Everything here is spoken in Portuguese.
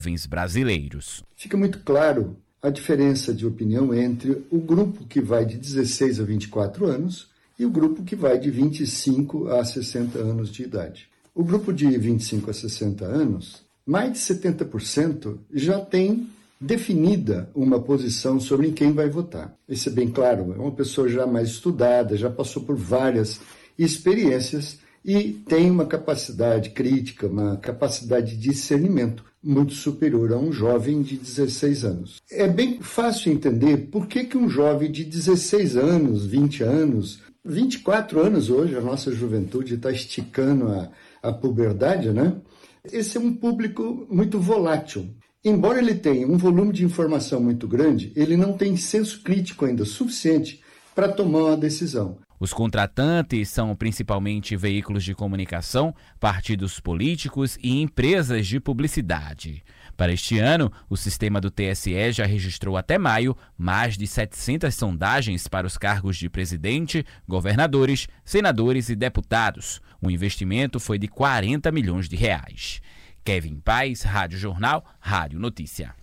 jovens brasileiros. Fica muito claro a diferença de opinião entre o grupo que vai de 16 a 24 anos e o grupo que vai de 25 a 60 anos de idade. O grupo de 25 a 60 anos, mais de 70% já tem definida uma posição sobre em quem vai votar. Isso é bem claro, é uma pessoa já mais estudada, já passou por várias experiências e tem uma capacidade crítica, uma capacidade de discernimento muito superior a um jovem de 16 anos. É bem fácil entender por que um jovem de 16 anos, 20 anos, 24 anos hoje, a nossa juventude está esticando a puberdade, né? Esse é um público muito volátil. Embora ele tenha um volume de informação muito grande, ele não tem senso crítico ainda suficiente para tomar uma decisão. Os contratantes são principalmente veículos de comunicação, partidos políticos e empresas de publicidade. Para este ano, o sistema do TSE já registrou até maio mais de 700 sondagens para os cargos de presidente, governadores, senadores e deputados. O investimento foi de R$ 40 milhões. Kevin Paz, Rádio Jornal, Rádio Notícia.